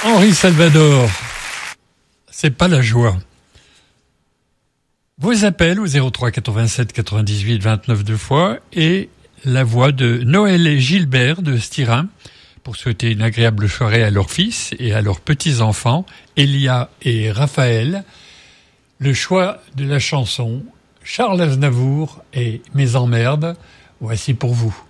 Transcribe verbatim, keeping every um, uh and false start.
Henri Salvador, c'est pas la joie. Vos appels au zéro trois quatre-vingt-sept quatre-vingt-dix-huit vingt-neuf deux fois et la voix de Noël et Gilbert de Styrin pour souhaiter une agréable soirée à leur fils et à leurs petits-enfants, Elia et Raphaël. Le choix de la chanson Charles Aznavour et Mes emmerdes, voici pour vous.